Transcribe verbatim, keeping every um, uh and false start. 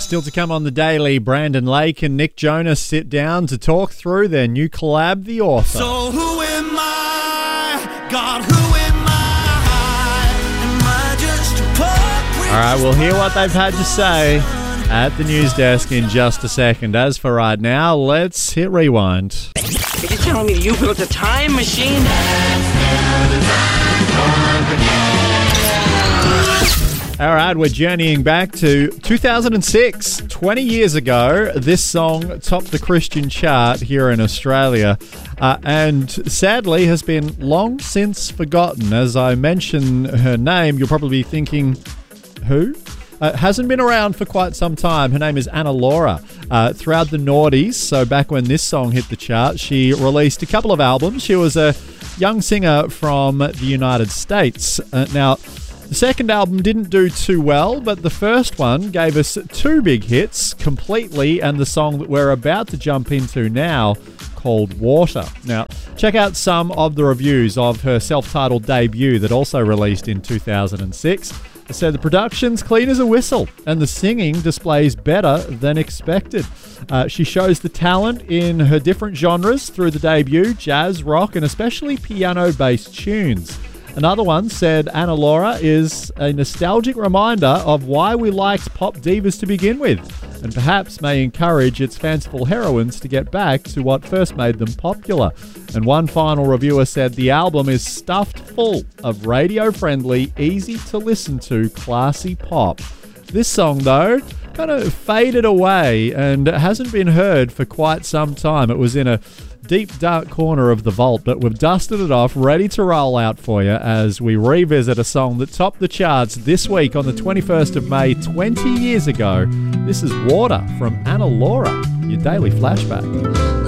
Still to come on the Daily, Brandon Lake and Nick Jonas sit down to talk through their new collab, The Author. So who am I? God, who am I? Am I just a puppet? All right, we'll hear what they've had to say at the news desk in just a second. As for right now, let's hit rewind. Are you telling me you built a time machine? All right, we're journeying back to two thousand six. twenty years ago, this song topped the Christian chart here in Australia uh, and sadly has been long since forgotten. As I mention her name, you'll probably be thinking, who? Uh, hasn't been around for quite some time. Her name is Ana Laura. Uh, throughout the noughties, so back when this song hit the chart, she released a couple of albums. She was a young singer from the United States. Uh, now, the second album didn't do too well, but the first one gave us two big hits, Completely and the song that we're about to jump into now, called Water. Now, check out some of the reviews of her self-titled debut that also released in two thousand six. It said the production's clean as a whistle and the singing displays better than expected. Uh, she shows the talent in her different genres through the debut, jazz, rock, and especially piano-based tunes. Another one said Ana Laura is a nostalgic reminder of why we liked pop divas to begin with, and perhaps may encourage its fanciful heroines to get back to what first made them popular. And one final reviewer said the album is stuffed full of radio-friendly, easy-to-listen-to, classy pop. This song, though, kind of faded away and hasn't been heard for quite some time. It was in a deep, dark corner of the vault, but we've dusted it off, ready to roll out for you as we revisit a song that topped the charts this week on the twenty-first of May, twenty years ago. This is Water from Ana Laura, your daily flashback.